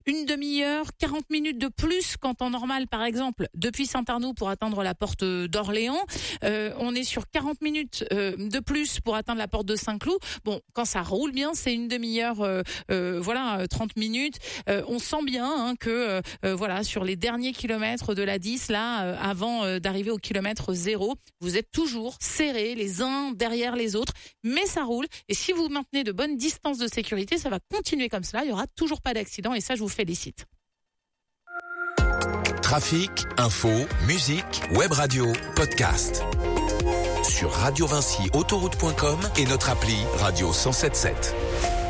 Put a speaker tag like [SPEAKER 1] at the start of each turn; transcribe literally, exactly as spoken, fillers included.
[SPEAKER 1] une demi-heure, quarante minutes de plus qu'en temps normal, par exemple, depuis Saint-Arnoux pour atteindre la porte d'Orléans. Euh, on est sur quarante minutes euh, de plus pour atteindre la porte de Saint-Cloud. Bon, quand ça roule bien, c'est une demi-heure, euh, euh, voilà, trente minutes. Euh, on sent bien hein, que, euh, voilà, sur les derniers kilomètres de la dix, là, euh, avant euh, d'arriver au kilomètre zéro, vous êtes toujours serrés les uns derrière les autres, mais ça roule. Et si vous maintenez de bonnes distances de sécurité, ça va continuer comme cela. Il y aura toujours pas d'accident et ça, je vous félicite.
[SPEAKER 2] Trafic, info, musique, web radio, podcast. Sur radio vinci autoroute point com et notre appli Radio cent sept sept.